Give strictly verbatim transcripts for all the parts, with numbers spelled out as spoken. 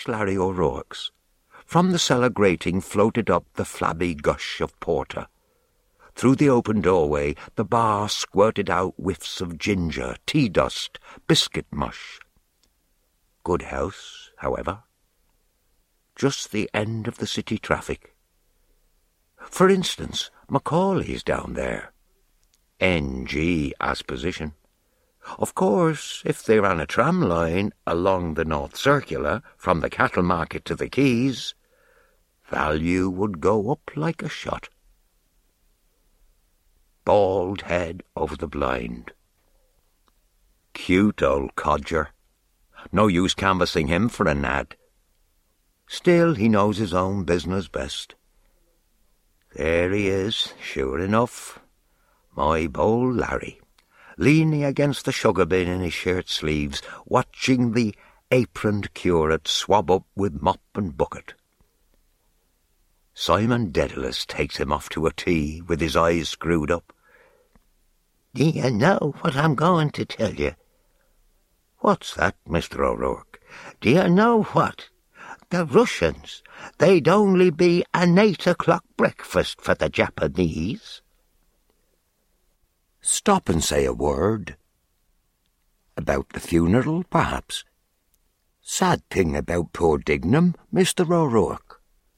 fresh Larry O'Rourke's. From the cellar grating floated up the flabby gush of porter. Through the open doorway the bar squirted out whiffs of ginger, tea dust, biscuit mush. Good house, however. Just the end of the city traffic. For instance, Macaulay's down there. N G as position. Of course, if they ran a tram line along the North Circular from the cattle market to the quays, value would go up like a shot. Bald head over the blind. Cute old codger. No use canvassing him for a nad. Still, he knows his own business best. There he is, sure enough, my bold Larry, leaning against the sugar bin in his shirt sleeves, watching the aproned curate swab up with mop and bucket. Simon Dedalus takes him off to a tea with his eyes screwed up. "Do you know what I'm going to tell you?" "What's that, Mister O'Rourke?" "Do you know what? The Russians, they'd only be an eight o'clock breakfast for the Japanese." "Stop and say a word." "About the funeral, perhaps?" "Sad thing about poor Dignam, Mister O'Rourke."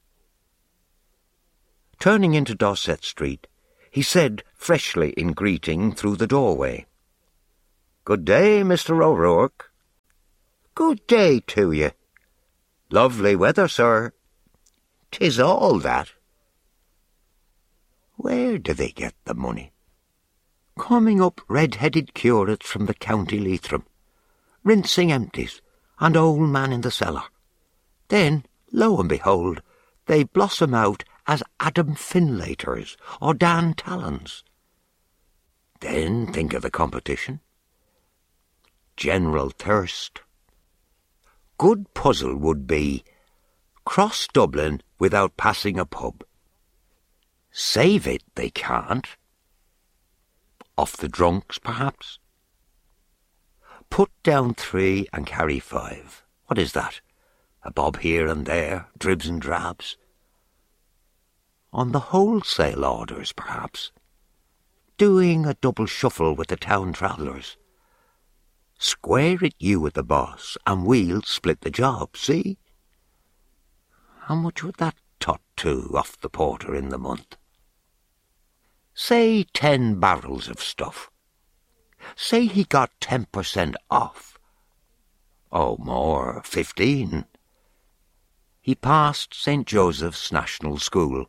Turning into Dorset Street, he said freshly in greeting through the doorway, "Good day, Mister O'Rourke." "Good day to you." "Lovely weather, sir." "'Tis all that." Where do they get the money? Coming up red-headed curates from the County Leitrim, rinsing empties, and old man in the cellar. Then, lo and behold, they blossom out as Adam Finlaters or Dan Tallons. Then think of the competition. General thirst. Good puzzle would be, cross Dublin without passing a pub. Save it they can't. Off the drunks, perhaps? Put down three and carry five. What is that? A bob here and there, dribs and drabs. On the wholesale orders, perhaps. Doing a double shuffle with the town travellers. Square it you with the boss, and we'll split the job, see? How much would that tot to off the porter in the month? Say ten barrels of stuff. Say he got ten percent off. Oh, more, fifteen. He passed Saint Joseph's National School.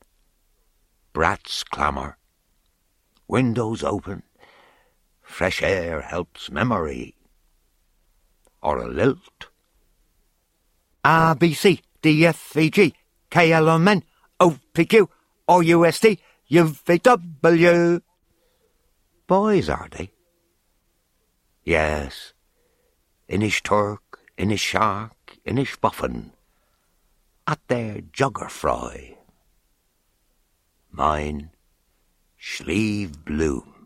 Brats clamour. Windows open. Fresh air helps memory. Or a lilt. A, B, C, D, F, E, G, K, L, M, N, O, P, Q, R, U, S, T, U, V, W. Boys, are they? Yes. Inish Turk, Inish Shark, Inish Boffin. At their jogger fry. Mine, Slieve Bloom.